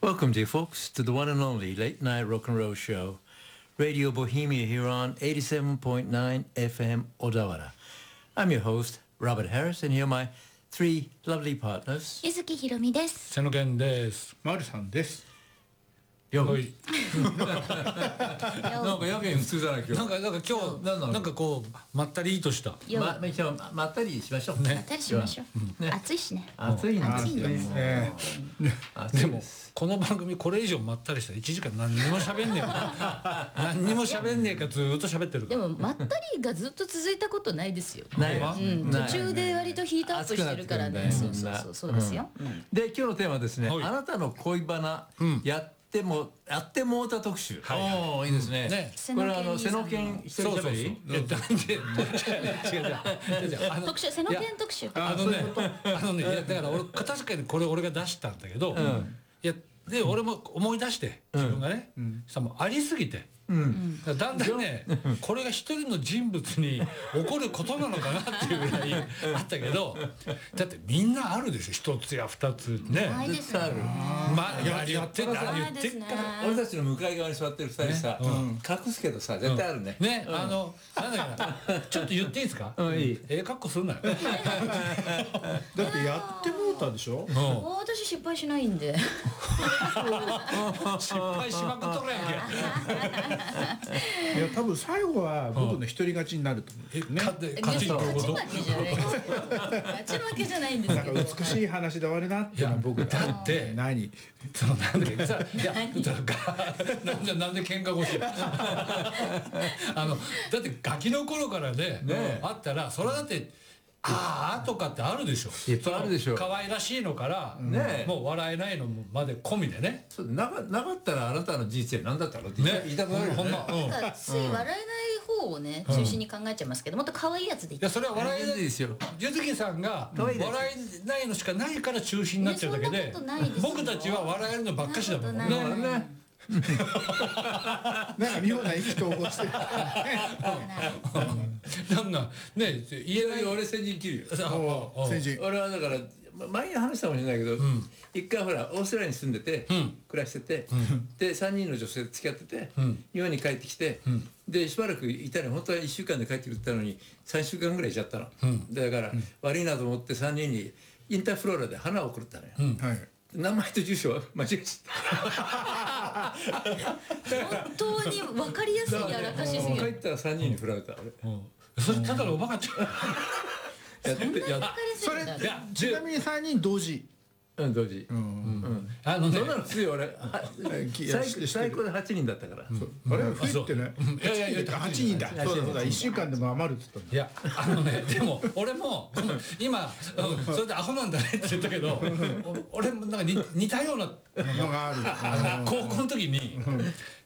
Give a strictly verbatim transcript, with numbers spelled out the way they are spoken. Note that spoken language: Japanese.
Welcome, dear folks, to the one and only late night rock and roll show, Radio Bohemia here on eighty-seven point nine F M Odawara. I'm your host, Robert Harris, and here are my three lovely partners. 柚木ひろみです。 瀬野健です。 マルさんです。 よはい。 なんかやけん普通じゃない今日。 なんかなんか今日なんなのなんかこうまったりとした。 よま、ま、今日まったりしましょう。 まったりしましょう。 ね暑いしね。 暑いんですよ。 暑いですね。 暑でもいです。 この番組これ以上まったりしたらいちじかん何にも喋んねえか何にも喋んねえかずーっと喋ってるかでら。 もまったりがずっと続いたことないですよ。 ないあうん、 ない途中で割とヒートアップしてるからね。 熱くそうなってくるんだよそうそうそうですよ。うんで今日のテーマはですね、 はいあなたの恋バナ、 うんやってもやってもうた特集。 はいはいおーいいですね。 ねこれはあの瀬野健一人そうそうそう。 喋り。 いやなんで違う違う違う違うあの特集瀬野健特集。 あのねあのねいやだから俺確かにこれ俺が出したんだけど、いやで俺も思い出して自分がね、さもうありすぎて。 うん。 だんだんねこれが一人の人物に起こることなのかなっていうぐらいあったけど、だってみんなあるでしょ一つや二つね。 ないですね。 ある。 まあやりやってんだない言ってっから俺たちの向かい側に座ってる二人さ、隠すけどさ絶対あるね。 ね、あのなんだっけなちょっと言っていいですか。 うんいい。 ええ格好するなよ。 だってやってもうたでしょ。 もう私失敗しないんで。 失敗しまくっとるやんけ。 いや多分最後は僕の一人勝ちになると思うんですよね。 勝って勝ちに勝ちどういうこ負けじゃないです。勝ち負けじゃないんですけど。 なんか美しい話で終わるなっていうのは僕と。だって何そのなんだっけさいやだからなんでなんで喧嘩腰。あのだってガキの頃からねあったらそれだって。ああとかってあるでしょ。 いっぱいあるでしょ。 可愛らしいのからねもう笑えないのまで込みでね。 そうなかなかったらあなたの人生何だったのってね言いたくなるよね。 ほんま。うんなんかつい笑えない方をね中心に考えちゃいますけど、もっと可愛いやつでいい。 いやそれは笑えないですよ。 ゆずきさんが可愛い笑ですえないのしかないから中心になっちゃうだけいやでそんなことないですよ僕たちは笑えるのばっかしだもんね。 そんなことないね。 なんか妙な意気投合してる。 なんなんね言えない俺先人切るよ。 ああ先人。 俺はだからま前に話したかもしれないけど、一回ほらオーストラリアに住んでて、暮らしてて、でさんにんの女性と付き合ってて、日本に帰ってきて、でしばらくいたのに本当はいっしゅうかんで帰ってくるって言ったのにさんしゅうかんぐらいいちゃったの、だから、悪いなと思ってさんにんにインターフローラで花を送ったのよ、 はい。 名前と住所は間違えちゃっ本当に分かりやすいやらかしすぎる。 た帰ったらさんにんに振られたあれ、 それただのおバカちゃん。 やってやっ分かりやすいそれんだ。 いやちなみに三人同時。 うん同時、 あのねそんなの普通よ俺はいや最最高ではちにんだったから、 あれ増えてね。 いやいやいや八人だ。そうだそうだ。一週間でも余るって言ったんだ。 いやあのねでも俺もこの今うんそれでアホなんだねって言ったけどお俺もなんか似似たようなのがある。 あの高校の時に